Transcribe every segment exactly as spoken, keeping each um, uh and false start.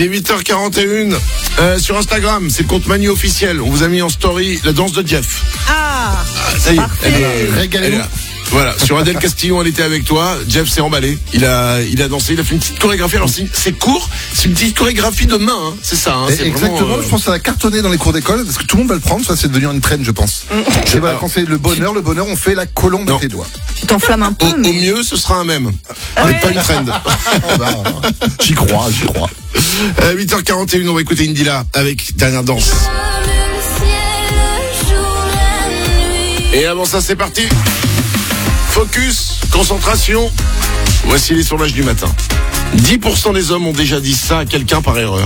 Et huit heures quarante et un euh, sur Instagram, c'est le compte Manu officiel. On vous a mis en story la danse de Jeff. Ah, ah Ça y est, elle est, elle est là. Voilà, sur Adèle Castillon, elle était avec toi. Jeff s'est emballé. Il a, il a dansé, il a fait une petite chorégraphie. Alors c'est, c'est court, c'est une petite chorégraphie de main, hein. C'est ça. Hein. C'est exactement. vraiment, euh... Je pense que ça va cartonner dans les cours d'école parce que tout le monde va le prendre. Ça, c'est devenu une trend, je pense. C'est voilà, quand c'est le bonheur, le bonheur, on fait la colombe de tes doigts. Tu t'enflammes un peu. Au, mais... au mieux, ce sera un mème. Ouais. Mais pas une trend. Oh bah, j'y crois, j'y crois. Euh, huit heures quarante et un, on va écouter Indila avec Dernière Danse. Et avant ça, c'est parti. Focus, concentration. Voici les sondages du matin. dix pour cent des hommes ont déjà dit ça à quelqu'un par erreur.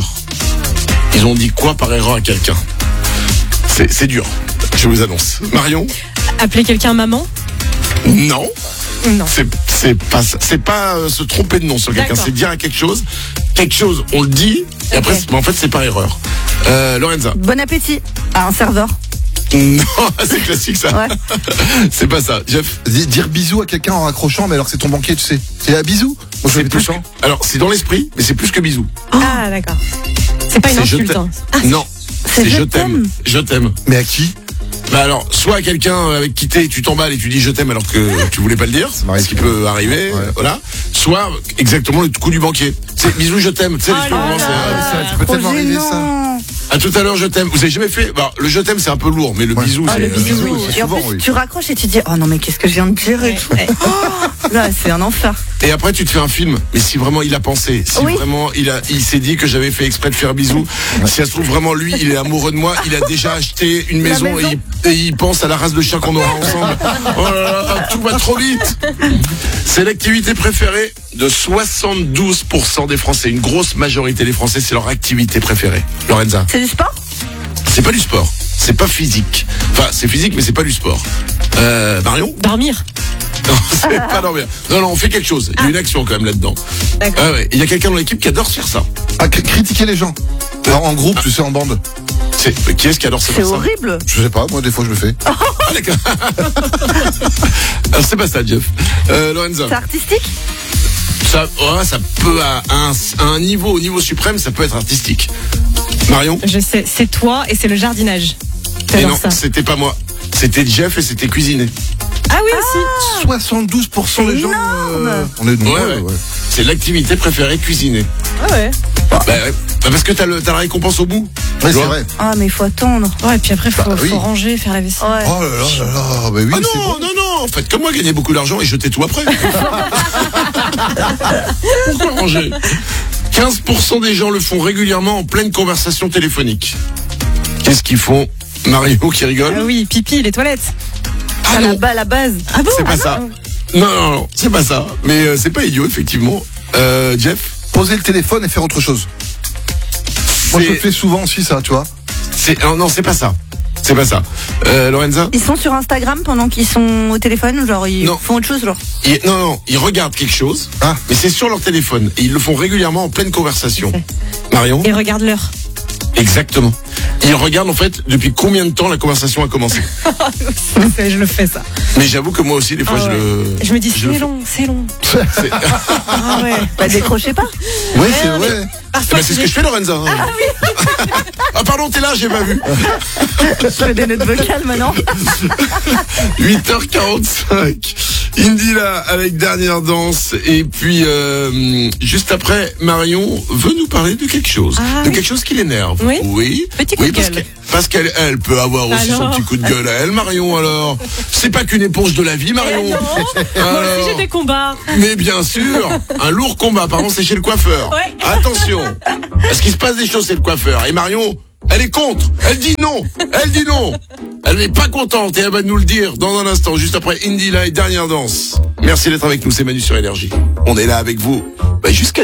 Ils ont dit quoi par erreur à quelqu'un? C'est, c'est dur, je vous annonce. Marion? Appeler quelqu'un maman? Non. Non. C'est, c'est pas ça. C'est pas euh, se tromper de nom sur quelqu'un. D'accord. C'est dire à quelque chose. Quelque chose, on le dit. Et après, Okay. mais en fait, c'est par erreur. Euh, Lorenza? Bon appétit à un serveur. Non, c'est classique ça. Ouais. C'est pas ça. Jeff? Dire bisous à quelqu'un en raccrochant, mais alors que c'est ton banquier, tu sais. C'est un bisou. Moi, je C'est fais tout plus le que... temps. Alors, c'est dans l'esprit, mais c'est plus que bisous. Ah, d'accord. C'est pas une C'est je insulte. t'aime. Hein. Ah, Non. c'est C'est je je t'aime. t'aime. Je t'aime. Mais à qui? Bah alors, soit à quelqu'un avec qui t'es, tu t'emballes et tu dis je t'aime alors que tu voulais pas le dire, m'arrive ce qui peut arriver, Ouais. voilà. Soit exactement le coup du banquier. C'est bisous, je t'aime. Tu sais, Oh les là moments, là. c'est, euh, Ça, ça peut tellement Trop arriver, ça. gênant. à tout à l'heure, je t'aime. Vous avez jamais fait? Bah, le je t'aime, c'est un peu lourd, mais le Ouais. bisou, Ah, c'est. le bisou. bisou, c'est Et en souvent, plus, oui. tu raccroches et tu dis oh non mais qu'est-ce que je viens de dire et Ouais, tout. ouais. Là, c'est un enfer. Et après, tu te fais un film. Mais si vraiment il a pensé, si Oui. vraiment il a, il s'est dit que j'avais fait exprès de faire bisou, si ça se trouve vraiment lui, il est amoureux de moi, il a déjà acheté une La maison, maison. Et, il, et il pense à la race de chien qu'on aura ensemble. Oh là là, tout va trop vite. C'est l'activité préférée de soixante-douze pour cent des Français. Une grosse majorité des Français, c'est leur activité préférée. Lorenza? C'est du sport? C'est pas du sport. C'est pas physique. Enfin, c'est physique, mais c'est pas du sport. Euh, Marion? Dormir. Non, c'est pas dormir. Non, non, on fait quelque chose. Il y a une action quand même là-dedans. D'accord. Ah ouais. Il y a quelqu'un dans l'équipe qui adore faire ça. À cr- critiquer les gens. Alors, en groupe, tu sais, en bande. C'est, qui est-ce qui adore ça? C'est faire ça horrible. Je sais pas, moi, des fois, je le fais. Ah, d'accord. Alors, c'est pas ça, Jeff. Euh, Lorenza. C'est artistique? Ça, ouais, ça peut, à un, à un niveau, au niveau suprême, ça peut être artistique. Marion? Je sais, c'est toi et c'est le jardinage. Et J'adore non, ça. c'était pas moi. C'était Jeff et c'était cuisiner. Ah oui, aussi. soixante-douze pour cent des gens. euh, On est Ouais, nombreux, ouais. ouais. C'est l'activité préférée, cuisiner. Ah ouais. Bah, ouais. Bah, parce que t'as, le, t'as la récompense au bout. Ouais, Tu c'est vois? vrai. Ah mais il faut attendre. Ouais, puis après, faut, Bah, oui. faut ranger, faire la vaisselle. Ouais. Oh là là là là, bah oui, Ah c'est non, bon. non, non, faites comme moi, gagnez beaucoup d'argent et jetez tout après. Pourquoi ranger? quinze pour cent des gens le font régulièrement en pleine conversation téléphonique. Qu'est-ce qu'ils font? Mario qui rigole? Ah oui, pipi, les toilettes. Ah À la, non, ba- la base. Ah bon? c'est pas ça. Non, non, non, c'est pas ça. Mais euh, c'est pas idiot, effectivement. Euh, Jeff? Poser le téléphone et faire autre chose. Moi, je le fais souvent aussi, ça, tu vois. C'est, non, non, c'est pas ça. C'est pas ça. Euh, Lorenza? Ils sont sur Instagram pendant qu'ils sont au téléphone, genre ils Non. font autre chose, genre. Ils- non, non, ils regardent quelque chose, Ah. mais c'est sur leur téléphone. Et ils le font régulièrement en pleine conversation. Marion? Et regarde l'heure. Exactement. Ils regardent en fait depuis combien de temps la conversation a commencé. Je le fais, ça. Mais j'avoue que moi aussi, des fois, Ah je ouais. le. Je me dis, je le c'est fais. long, c'est long. C'est- Ah ouais. Bah décrochez pas. Ouais, c'est vrai. Eh ben, c'est ce que je fais, Lorenza. Ah, ah pardon, t'es là, j'ai pas vu. Je fais des notes vocales maintenant. huit heures quarante-cinq. Indila avec Dernière Danse. Et puis, euh, juste après, Marion veut nous parler de quelque chose. Ah, de oui. quelque chose qui l'énerve. Oui. Oui. Petit coup oui, de parce gueule. que- Parce qu'elle elle peut avoir aussi son Alors petit coup de gueule à elle, Marion, alors. C'est pas qu'une éponge de la vie, Marion. Eh non. Moi Alors. aussi, j'ai des combats. Mais bien sûr, un lourd combat. Pardon, c'est chez le coiffeur. Ouais. Attention, parce qu'il se passe des choses, c'est le coiffeur. Et Marion, elle est contre. Elle dit non. Elle dit non. Elle n'est pas contente et elle va nous le dire dans un instant, juste après Indila et Dernière Danse. Merci d'être avec nous, c'est Manu sur Énergie. On est là avec vous bah, jusqu'à